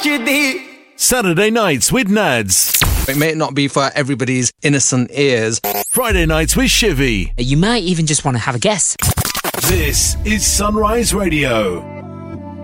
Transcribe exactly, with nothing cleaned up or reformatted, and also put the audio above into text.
Saturday nights with Nads. It may not be for everybody's innocent ears. Friday nights with Shivy. You might even just want to have a guess. This is Sunrise Radio.